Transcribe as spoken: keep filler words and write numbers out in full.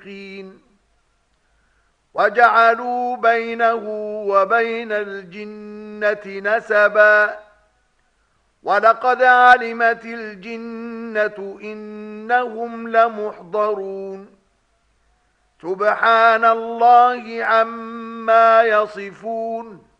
وجعلوا بينه وبين الجنة نسبا ولقد علمت الجنة إنهم لمحضرون سبحان الله عما يصفون